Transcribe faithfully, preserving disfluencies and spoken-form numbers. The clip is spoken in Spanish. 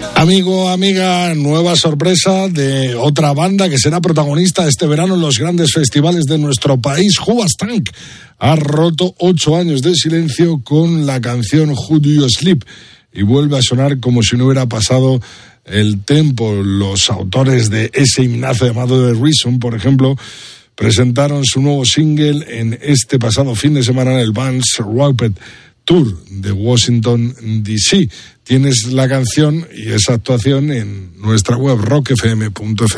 Amigo, amiga, nueva sorpresa de otra banda que será protagonista este verano en los grandes festivales de nuestro país. Hoobastank ha roto ocho años de silencio con la canción Who Do You Sleep y vuelve a sonar como si no hubiera pasado el tiempo. Los autores de ese himnazo llamado The Reason, por ejemplo, presentaron su nuevo single en este pasado fin de semana en el Vans Warped Tour de Washington D C. Tienes la canción y esa actuación en nuestra web rock f m punto f m.